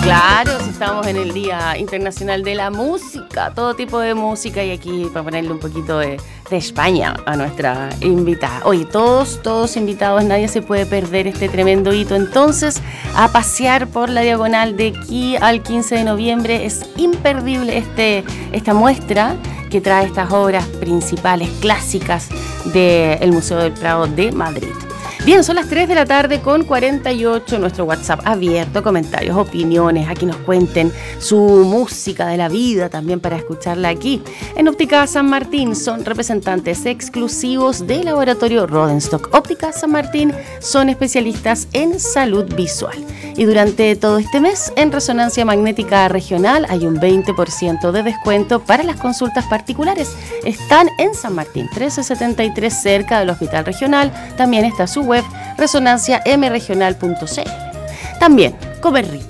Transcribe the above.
Claro, si estamos en el Día Internacional de la Música, todo tipo de música, y aquí para ponerle un poquito de España a nuestra invitada. Oye, todos invitados, nadie se puede perder este tremendo hito. Entonces, a pasear por la diagonal de aquí al 15 de noviembre, es imperdible esta muestra que trae estas obras principales, clásicas del Museo del Prado de Madrid. Bien, son las 3 de la tarde con 48, nuestro WhatsApp abierto, comentarios, opiniones, a que nos cuenten su música de la vida también para escucharla aquí. En Óptica San Martín son representantes exclusivos del laboratorio Rodenstock. Óptica San Martín son especialistas en salud visual. Y durante todo este mes, en Resonancia Magnética Regional hay un 20% de descuento para las consultas particulares. Están en San Martín 1373, cerca del Hospital Regional. También está su web resonanciamregional.cl. También, comer rico.